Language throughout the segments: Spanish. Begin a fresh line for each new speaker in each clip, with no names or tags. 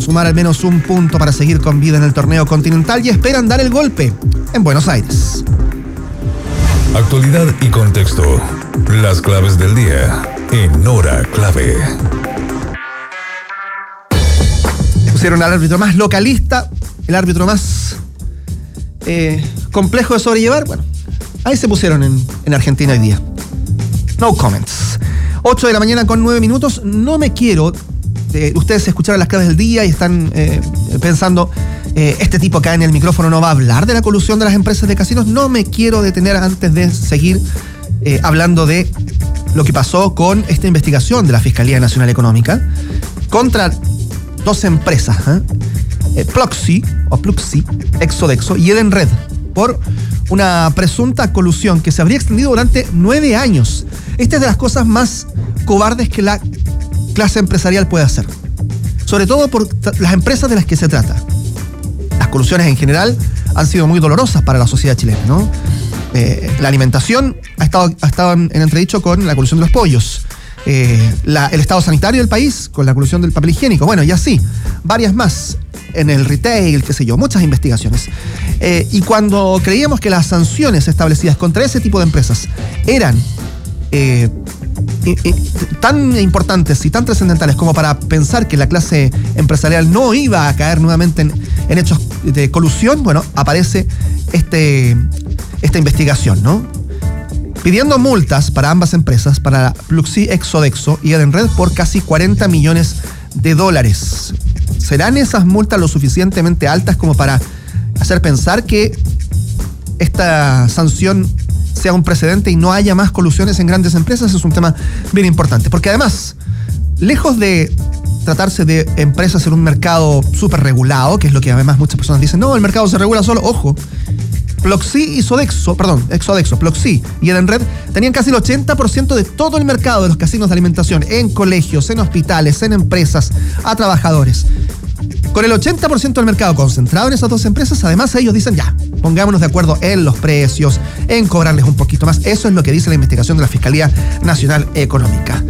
sumar al menos un punto para seguir con vida en el torneo continental y esperan dar el golpe en Buenos Aires.
Actualidad y contexto. Las claves del día en Hora Clave.
Pusieron al árbitro más localista, el árbitro más complejo de sobrellevar. Bueno, ahí se pusieron en Argentina hoy día. No comments. 8 de la mañana con 9 minutos. No me quiero... ustedes escucharon las claves del día y están pensando, este tipo acá en el micrófono no va a hablar de la colusión de las empresas de casinos. No me quiero detener antes de seguir hablando de lo que pasó con esta investigación de la Fiscalía Nacional Económica contra dos empresas, Pluxee, Exodexo y Edenred, por una presunta colusión que se habría extendido durante 9 años. Esta es de las cosas más cobardes que la clase empresarial puede hacer, sobre todo por las empresas de las que se trata. Las colusiones en general han sido muy dolorosas para la sociedad chilena, ¿no? La alimentación ha estado en entredicho con la colusión de los pollos, el estado sanitario del país con la colusión del papel higiénico, bueno, y así, varias más, en el retail, qué sé yo, muchas investigaciones. Y cuando creíamos que las sanciones establecidas contra ese tipo de empresas eran tan importantes y tan trascendentales como para pensar que la clase empresarial no iba a caer nuevamente en hechos de colusión, bueno, aparece esta investigación, ¿no? Pidiendo multas para ambas empresas, para Pluxee, Exodexo y Edenred, por casi $40 millones. ¿Serán esas multas lo suficientemente altas como para hacer pensar que esta sanción sea un precedente y no haya más colusiones en grandes empresas? Es un tema bien importante, porque además, lejos de tratarse de empresas en un mercado súper regulado, que es lo que además muchas personas dicen, no, el mercado se regula solo, ojo, Exodexo, Pluxee y Edenred tenían casi el 80% de todo el mercado de los casinos de alimentación en colegios, en hospitales, en empresas, a trabajadores. Con el 80% del mercado concentrado en esas dos empresas, además ellos dicen, ya, pongámonos de acuerdo en los precios, en cobrarles un poquito más. Eso es lo que dice la investigación de la Fiscalía Nacional Económica.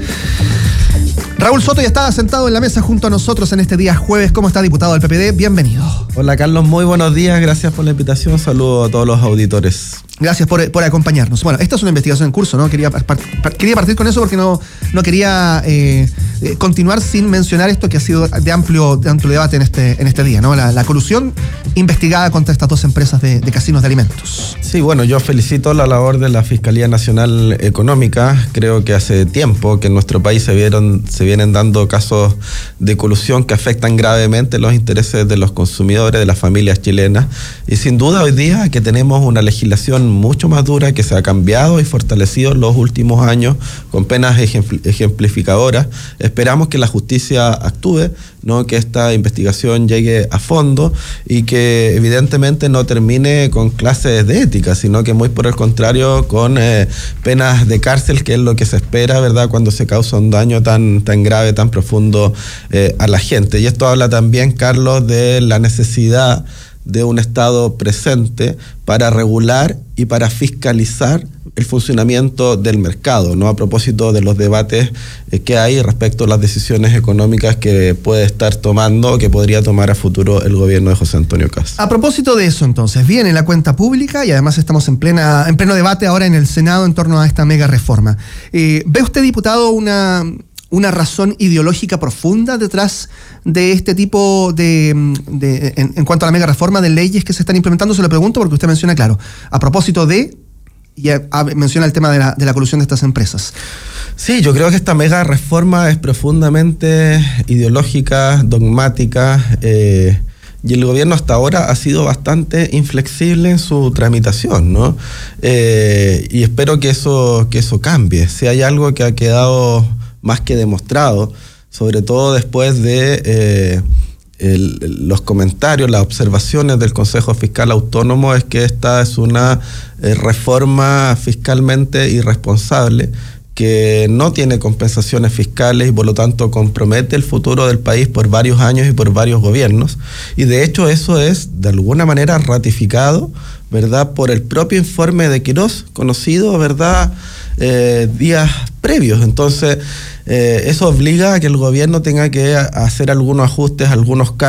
Raúl Soto ya está sentado en la mesa junto a nosotros en este día jueves. ¿Cómo está, diputado del PPD? Bienvenido.
Hola, Carlos, muy buenos días. Gracias por la invitación. Saludos a todos los auditores.
Gracias por acompañarnos. Bueno, esta es una investigación en curso, ¿no? Quería partir con eso porque no quería continuar sin mencionar esto que ha sido de amplio debate en este día, ¿no? La colusión investigada contra estas dos empresas de casinos de alimentos.
Sí, bueno, yo felicito la labor de la Fiscalía Nacional Económica. Creo que hace tiempo que en nuestro país se vienen dando casos de colusión que afectan gravemente los intereses de los consumidores, de las familias chilenas. Y sin duda hoy día que tenemos una legislación mucho más dura que se ha cambiado y fortalecido en los últimos años con penas ejemplificadoras. Esperamos que la justicia actúe, ¿no? Que esta investigación llegue a fondo y que evidentemente no termine con clases de ética, sino que muy por el contrario con penas de cárcel, que es lo que se espera, ¿verdad?, cuando se causa un daño tan grave, tan profundo a la gente. Y esto habla también, Carlos, de la necesidad de un Estado presente para regular y para fiscalizar el funcionamiento del mercado, ¿no? A propósito de los debates que hay respecto a las decisiones económicas que puede estar tomando o que podría tomar a futuro el gobierno de José Antonio Kast.
A propósito de eso, entonces, viene la cuenta pública y además estamos en pleno debate ahora en el Senado en torno a esta mega reforma. ¿Ve usted, diputado, una razón ideológica profunda detrás de este tipo en cuanto a la mega reforma de leyes que se están implementando? Se lo pregunto porque usted menciona, claro, a propósito de, y menciona el tema de la colusión de estas empresas.
Sí, yo creo que esta mega reforma es profundamente ideológica, dogmática, y el gobierno hasta ahora ha sido bastante inflexible en su tramitación, ¿no? Y espero que eso cambie. Si hay algo que ha quedado más que demostrado, sobre todo después de los comentarios, las observaciones del Consejo Fiscal Autónomo, es que esta es una reforma fiscalmente irresponsable, que no tiene compensaciones fiscales y por lo tanto compromete el futuro del país por varios años y por varios gobiernos. Y de hecho eso es de alguna manera ratificado, ¿verdad?, por el propio informe de Quirós, conocido, ¿verdad?, días previos. Entonces, eso obliga a que el gobierno tenga que hacer algunos ajustes, algunos cambios